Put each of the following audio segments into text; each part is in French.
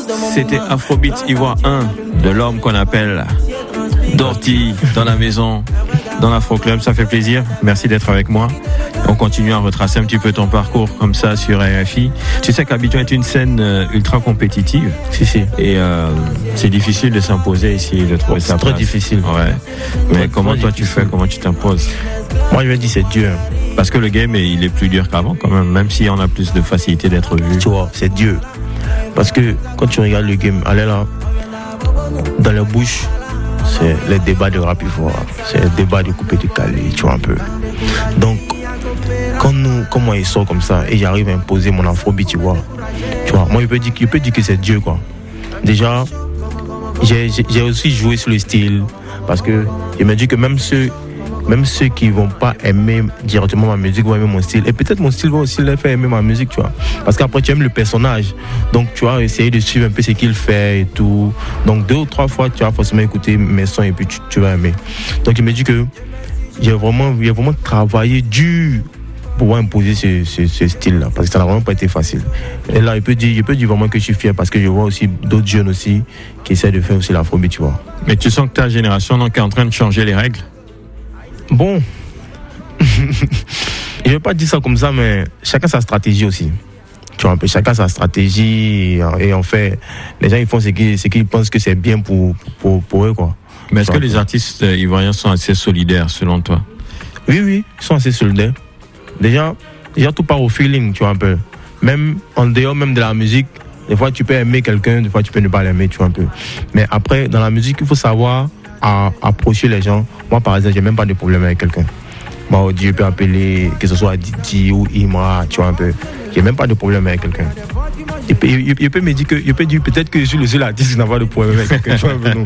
C'était Afrobeat Ivoire 1 de l'homme qu'on appelle Dorty dans la maison, dans l'Afro Club. Ça fait plaisir. Merci d'être avec moi. On continue à retracer un petit peu ton parcours comme ça sur RFI. Tu sais qu'Abidjan est une scène ultra compétitive. Si. Et c'est difficile de s'imposer ici, de trouver sa place. C'est très difficile. Ouais. Mais comment toi tu fais? Comment tu t'imposes? Moi je me dis c'est Dieu. Parce que le game il est plus dur qu'avant quand même si on a plus de facilité d'être vu. Tu vois, c'est Dieu. Parce que quand tu regardes le game, allez là, dans la bouche, c'est les débats de rap ivoire, c'est les débats de coupé de calé, tu vois un peu. Donc, quand moi il sort comme ça et j'arrive à imposer mon afrobeat, tu vois, moi je peux dire que c'est Dieu quoi. Déjà, j'ai aussi joué sur le style parce que je me dis que même ceux qui vont pas aimer directement ma musique vont aimer mon style. Et peut-être mon style va aussi les faire aimer ma musique, tu vois. Parce qu'après, tu aimes le personnage. Donc, tu vas essayer de suivre un peu ce qu'il fait et tout. Donc, 2 ou 3 fois, tu vas forcément écouter mes sons et puis tu vas aimer. Donc, je me dis que j'ai vraiment travaillé dur pour pouvoir imposer ce style-là. Parce que ça n'a vraiment pas été facile. Et là, je peux dire vraiment que je suis fier parce que je vois aussi d'autres jeunes aussi qui essaient de faire aussi l'afrobeat, tu vois. Mais tu sens que ta génération donc, est en train de changer les règles? Bon, je ne vais pas dire ça comme ça, mais chacun sa stratégie aussi. Tu vois, un peu, chacun sa stratégie. Et en fait, les gens ils font ce qu'ils pensent que c'est bien pour eux, quoi. Mais est-ce que les artistes ivoiriens sont assez solidaires, selon toi? Oui, ils sont assez solidaires. Déjà, tout part au feeling, tu vois, un peu. Même en dehors même de la musique, des fois tu peux aimer quelqu'un, des fois tu peux ne pas l'aimer, tu vois, un peu. Mais après, dans la musique, il faut savoir à approcher les gens. Moi par exemple j'ai même pas de problème avec quelqu'un. Moi je peux appeler que ce soit Didi ou Ima, tu vois un peu. J'ai même pas de problème avec quelqu'un. Il peut me dire que peut-être que je suis le seul artiste qui n'a pas de problème avec quelqu'un, tu vois un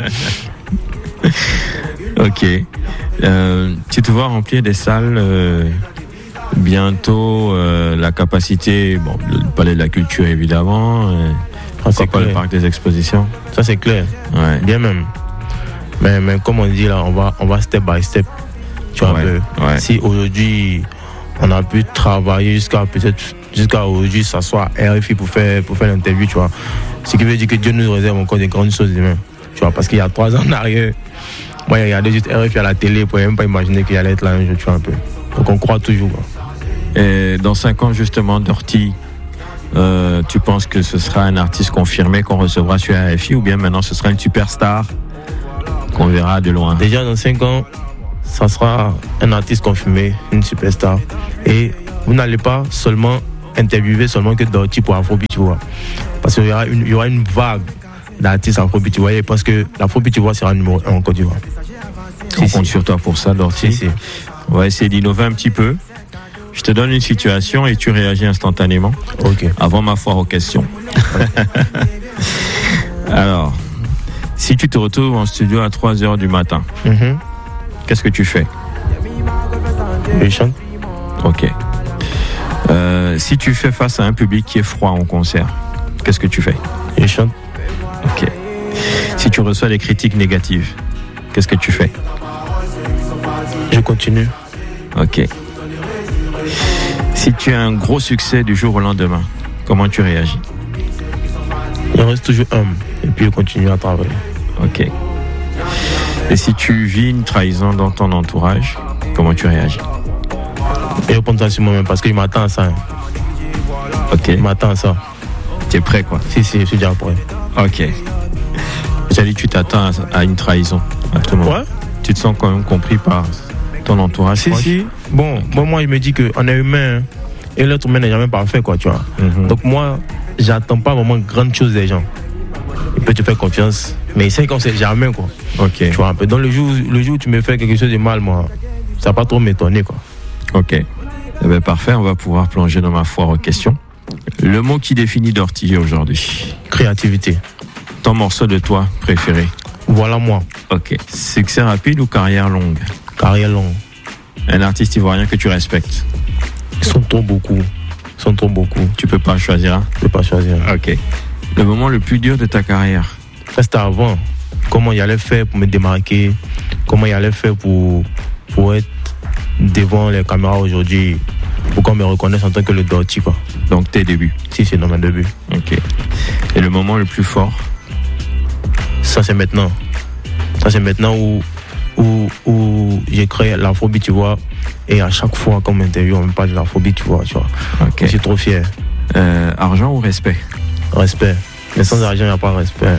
peu. Ok. Tu te vois remplir des salles bientôt, la capacité, le palais de la culture évidemment, c'est quoi le parc des expositions? Ça c'est clair. Ouais. Bien même. Mais comme on dit là, on va step by step. Tu vois un peu. Ouais. Si aujourd'hui on a pu travailler jusqu'à aujourd'hui s'asseoir à RFI pour faire l'interview, tu vois. Ce qui veut dire que Dieu nous réserve encore des grandes choses demain. Tu vois, parce qu'il y a 3 ans en arrière, moi j'ai regardé juste RFI à la télé pour même pas imaginer qu'il allait être là un jour, tu vois un peu. Donc on croit toujours, quoi. Et dans 5 ans justement, Dorty, tu penses que ce sera un artiste confirmé qu'on recevra sur RFI ou bien maintenant ce sera une superstar qu'on verra de loin? Déjà dans 5 ans, ça sera un artiste confirmé, une superstar. Et vous n'allez pas seulement interviewer seulement que Dorty pour Afrobeat, tu vois. Parce qu'il y aura une vague d'artistes Afrobeat, tu vois. Parce que l'Afrobeat, tu vois, sera numéro 1 en Côte d'Ivoire. On compte sur toi pour ça, Dorty. Si. On va essayer d'innover un petit peu. Je te donne une situation et tu réagis instantanément. Ok. Avant ma foire aux questions. Alors, si tu te retrouves en studio à 3h du matin, qu'est-ce que tu fais? Je chante. Ok. Si tu fais face à un public qui est froid en concert, qu'est-ce que tu fais? Je chante. Ok. Si tu reçois des critiques négatives, qu'est-ce que tu fais? Je continue. Ok. Si tu as un gros succès du jour au lendemain, comment tu réagis? Je reste toujours humble et puis je continue à travailler. Ok. Et si tu vis une trahison dans ton entourage, comment tu réagis? Et je prends ça sur moi-même parce que je m'attends à ça. Ok. Je m'attends à ça. Tu es prêt quoi? Si, je suis déjà prêt. Ok. C'est-à-dire que tu t'attends à une trahison à tout moment. Ouais. Tu te sens quand même compris par ton entourage? Si. Bon, moi je me dis qu'on est humain et l'être humain n'est jamais parfait, quoi, tu vois. Donc moi, j'attends pas vraiment grande chose des gens. Il peut te faire confiance, mais il sait qu'on sait jamais, quoi. Ok. Tu vois un peu. Donc le jour où tu me fais quelque chose de mal, moi, ça va pas trop m'étonner, quoi. Ok. Eh bien, parfait, on va pouvoir plonger dans ma foire aux questions. Le mot qui définit Dorty aujourd'hui? Créativité. Ton morceau de toi préféré? Voilà moi. Ok. Succès rapide ou carrière longue? Carrière longue. Un artiste ivoirien que tu respectes? Ils sont trop beaucoup. Tu peux pas choisir un? Je peux pas choisir. Ok. Le moment le plus dur de ta carrière? C'était avant. Comment il allait faire pour me démarquer? Comment il allait faire pour être devant les caméras aujourd'hui? Pour qu'on me reconnaisse en tant que le Dorty, quoi. Donc tes débuts? Si, c'est dans mes débuts. Ok. Et le moment le plus fort? Ça, c'est maintenant. Ça, c'est maintenant où j'ai créé l'afrobeat, tu vois. Et à chaque fois qu'on m'interviewe, on me parle de l'afrobeat, tu vois. Okay. Je suis trop fier. Argent ou respect? Respect. Mais sans argent, il n'y a pas de respect.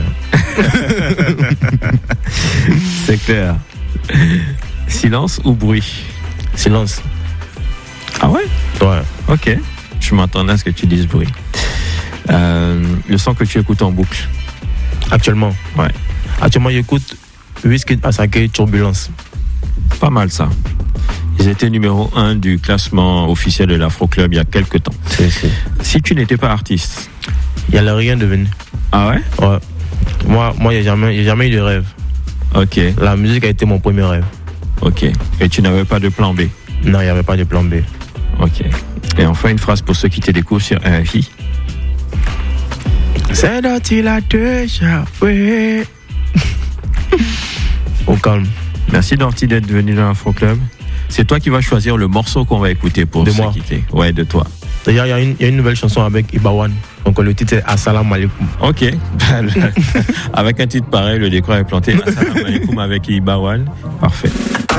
C'est clair. Silence ou bruit? Silence. Ah ouais? Ouais. Ok. Je m'attendais à ce que tu dises bruit. Le son que tu écoutes en boucle? Actuellement? Ouais. Actuellement, j'écoute Wizkid, Asake, Turbulence. Pas mal ça. Ils étaient numéro 1 du classement officiel de l'Afro Club il y a quelques temps. Si tu n'étais pas artiste? Il n'y allait rien devenu. Ah ouais? Ouais. Moi, il n'y a jamais eu de rêve. Ok. La musique a été mon premier rêve. Ok. Et tu n'avais pas de plan B? Non, il n'y avait pas de plan B. Ok. Et enfin, une phrase pour ceux qui te découvrent sur RFI. C'est dont il a déjà fait. Au calme. Merci Dorty d'être venu dans l'Afro Club. C'est toi qui vas choisir le morceau qu'on va écouter pour se quitter. Ouais, de toi. D'ailleurs, il y a une nouvelle chanson avec Ibawan. Donc le titre est Assalamu alaikum. Ok. Avec un titre pareil, le décor est planté. Assalamu alaikum avec Ibawan. Parfait.